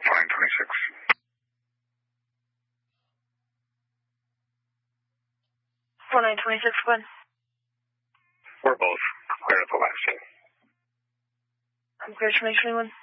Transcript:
4926. 4926, go ahead. We're both clear at the last scene. I'm clear to make anyone.